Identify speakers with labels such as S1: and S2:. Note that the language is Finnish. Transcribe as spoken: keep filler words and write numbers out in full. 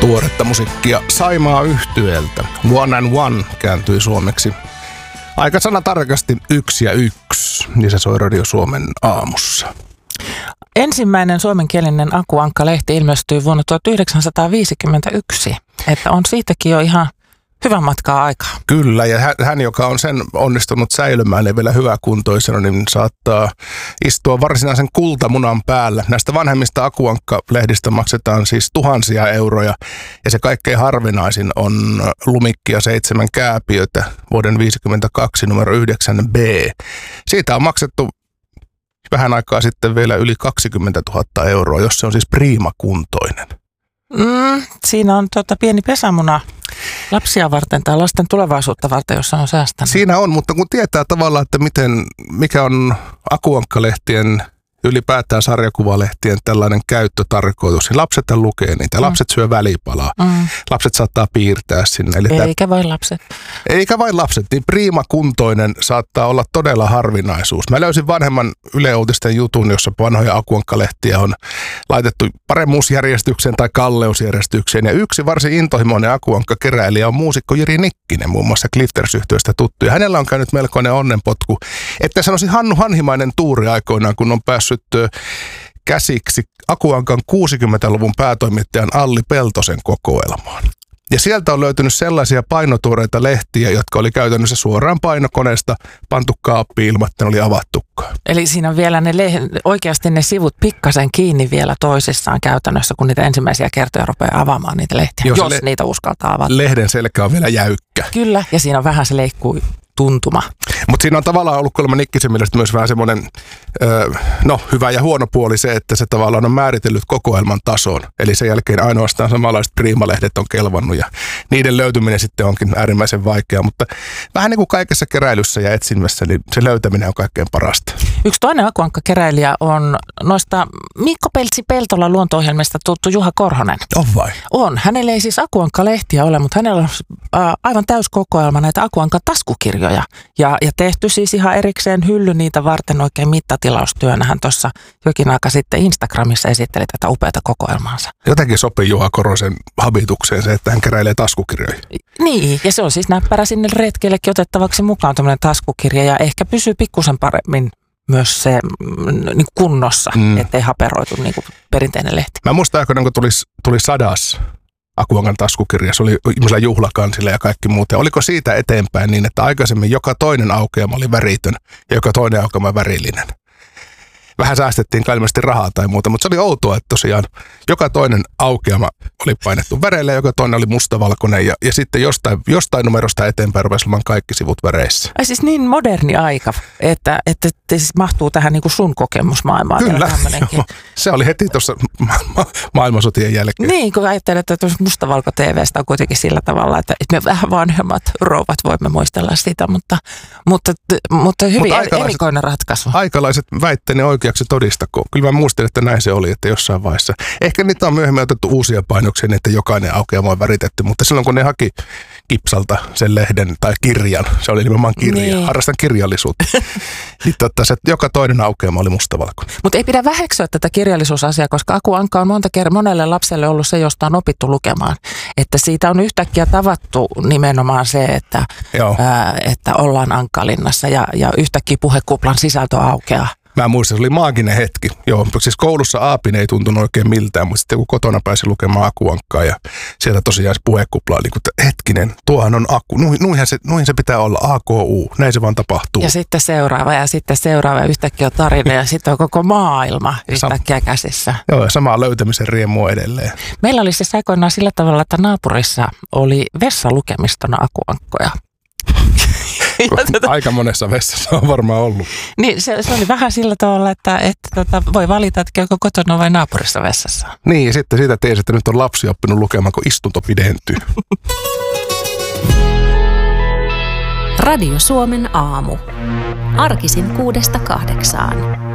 S1: Tuoretta musiikkia Saimaa yhtyeeltä. One and One kääntyi suomeksi aika sanatarkasti yksi ja yksi, niin se soi Radio Suomen aamussa.
S2: Ensimmäinen suomenkielinen Aku Ankka-lehti ilmestyi vuonna tuhatyhdeksänsataaviisikymmentäyksi, että on siitäkin jo ihan hyvän matkaa aikaa.
S1: Kyllä, ja hän, hän joka on sen onnistunut säilymään ja vielä hyväkuntoisena, niin saattaa istua varsinaisen kultamunan päällä. Näistä vanhemmista Aku Ankka-lehdistä maksetaan siis tuhansia euroja, ja se kaikkein harvinaisin on Lumikki ja seitsemän kääpiötä, vuoden viisikymmentäkaksi numero yhdeksän B. Siitä on maksettu vähän aikaa sitten vielä yli kaksikymmentätuhatta euroa, jos se on siis priimakuntoinen.
S2: Mm, siinä on tuota pieni pesämuna lapsia varten tai lasten tulevaisuutta varten, jossa on säästänyt.
S1: Siinä on, mutta kun tietää tavallaan, että miten, mikä on Aku Ankka-lehtien, ylipäätään sarjakuvalehtien tällainen käyttötarkoitus, niin lapset lukee niitä, mm. lapset syö välipalaa, mm. lapset saattaa piirtää sinne. Eli
S2: eikä tämä, vain lapset.
S1: Eikä vain lapset, niin priimakuntoinen saattaa olla todella harvinaisuus. Mä löysin vanhemman Yle Uutisten jutun, jossa vanhoja Aku Ankka-lehtiä on laitettu paremmuusjärjestykseen tai kalleusjärjestykseen, ja yksi varsin intohimoinen Aku Ankka-keräilijä on muusikko Jiri Nikkinen, muun muassa Clifters-yhtyeestä tuttu, ja hänellä on käynyt melkoinen onnenpotku, että sanoisin Hannu Hanhimainen tuuri aikoinaan, kun on päässyt käsiksi Aku Ankan kuusikymmentäluvun päätoimittajan Alli Peltosen kokoelmaan. Ja sieltä on löytynyt sellaisia painotuoreita lehtiä, jotka oli käytännössä suoraan painokoneesta pantu kaappiin ilman, että ne oli avattukaan.
S2: Eli siinä on vielä ne leh- oikeasti ne sivut pikkasen kiinni vielä toisissaan käytännössä, kun niitä ensimmäisiä kertoja rupeaa avaamaan niitä lehtiä, jos, jos le- niitä uskaltaa avata.
S1: Lehden selkä on vielä jäykkä.
S2: Kyllä, ja siinä on vähän se leikkuu tuntuma.
S1: Mutta siinä on tavallaan ollut kuulemma Nikkisen mielestä myös vähän semmoinen, öö, no hyvä ja huono puoli se, että se tavallaan on määritellyt kokoelman tason. Eli sen jälkeen ainoastaan samanlaiset priimalehdet on kelvannut ja niiden löytyminen sitten onkin äärimmäisen vaikeaa. Mutta vähän niin kuin kaikessa keräilyssä ja etsimässä, niin se löytäminen on kaikkein parasta.
S2: Yksi toinen Aku Ankka-keräilijä on noista Mikko Peltsi-Peltola luonto-ohjelmista tuttu Juha Korhonen.
S1: On vai?
S2: On. Hänellä ei siis Aku Ankka-lehtiä ole, mutta hänellä on äh, aivan täyskokoelma näitä Aku Ankka-taskukirjoja. Ja, ja tehty siis ihan erikseen hylly niitä varten oikein mittatilaustyönä. Hän tuossa jokin aika sitten Instagramissa esitteli tätä upeata kokoelmaansa.
S1: Jotenkin sopii Juha Korhosen habitukseen se, että hän keräilee taskukirjoja.
S2: Niin, ja se on siis näppärä sinne retkeillekin otettavaksi mukaan tämmöinen taskukirja ja ehkä pysyy pikkusen paremmin myös se niin kunnossa, mm. ettei haperoitu niin kuin perinteinen lehti.
S1: Mä muistan aikoinaan, kun tuli, tuli sadas Aku Ankan taskukirja, se oli ihmisellä juhlakansilla ja kaikki muut. Ja oliko siitä eteenpäin niin, että aikaisemmin joka toinen aukeama oli väritön ja joka toinen aukeama värillinen? Vähän säästettiin ilmeisesti rahaa tai muuta, mutta se oli outoa, että tosiaan joka toinen aukeama oli painettu väreillä ja joka toinen oli mustavalkoinen ja, ja sitten jostain, jostain numerosta eteenpäin rupesi olemaan kaikki sivut väreissä.
S2: Ai siis niin moderni aika, että, että, että siis mahtuu tähän niin kuin sun kokemusmaailmaan.
S1: Kyllä, se oli heti tuossa ma- ma- maailmansotien jälkeen.
S2: Niin, kun ajattelet, että mustavalko-T V:stä on kuitenkin sillä tavalla, että me vähän vanhemmat rouvat voimme muistella sitä, mutta, mutta, mutta hyvin mutta aikalaiset, erikoinen ratkaisu.
S1: Aikalaiset väitteeni oikeaksi todistakoon. Kyllä mä muistelin, että näin se oli, että jossain vaiheessa. Ehkä niitä on myöhemmin otettu uusia painoksia, niin että jokainen aukeama on väritetty, mutta silloin kun ne haki Kipsalta sen lehden tai kirjan, se oli nimenomaan kirja, niin. Harrastan kirjallisuutta, niin totta, se, joka toinen aukeama oli mustavalkoinen.
S2: Mutta ei pidä väheksyä tätä kirjallisuusasiaa, koska Aku Ankka on monta kertaa monelle lapselle ollut se, josta on opittu lukemaan. Että siitä on yhtäkkiä tavattu nimenomaan se, että, ää, että ollaan Ankkalinnassa ja, ja yhtäkkiä puhekuplan sisältö aukeaa.
S1: Mä muistan, se oli maaginen hetki. Joo, siis koulussa aapin ei tuntunut oikein miltään, mutta sitten kun kotona pääsi lukemaan Aku Ankkaa ja sieltä tosiaan se puhekupla oli, että hetkinen, tuohan on Aku. Nuihin se, nuihin se pitää olla, A K U, näin se vaan tapahtuu.
S2: Ja sitten seuraava ja sitten seuraava ja yhtäkkiä on tarina ja sitten on koko maailma yhtäkkiä käsissä.
S1: Joo, ja samaa löytämisen riemua edelleen.
S2: Meillä oli siis aikoinaan sillä tavalla, että naapurissa oli vessalukemistona Aku Ankkoja.
S1: Tuota, aika monessa vessassa on varmaan ollut.
S2: Niin, se, se oli vähän sillä tavalla, että, että tota, voi valita, että käykö kotona vai naapurissa vessassa.
S1: Niin, ja sitten siitä tiesi, että nyt on lapsi oppinut lukemaan, kun istunto pidentyy.
S3: Radio Suomen aamu. Arkisin kuudesta kahdeksaan.